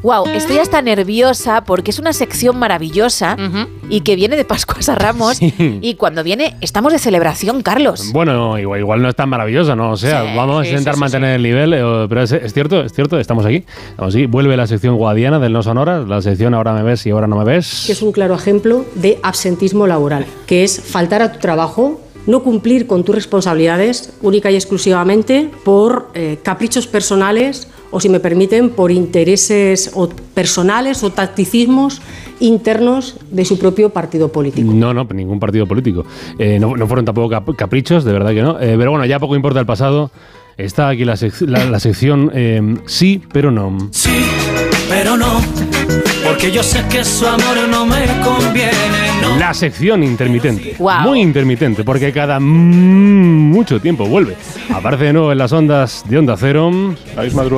Wow, estoy hasta nerviosa porque es una sección maravillosa y que viene de Pascuas a Ramos. Sí. Y cuando viene, estamos de celebración, Carlos. Bueno, igual no es tan maravillosa, ¿no? O sea, Sí, vamos a intentar mantener el nivel, pero es cierto, estamos aquí. Vuelve la sección guadiana del No Sonoras, la sección Ahora me ves y ahora no me ves. Que es un claro ejemplo de absentismo laboral, que es faltar a tu trabajo, no cumplir con tus responsabilidades única y exclusivamente por caprichos personales o, si me permiten, por intereses personales o tacticismos internos de su propio partido político. No, ningún partido político. No fueron tampoco caprichos, de verdad que no. Pero bueno, ya poco importa el pasado. Está aquí la sección Sí, pero no. Sí, pero no, porque yo sé que su amor no me conviene, no. La sección intermitente. Wow. Muy intermitente, porque cada mucho tiempo vuelve. Aparece de nuevo en las ondas de Onda Cero.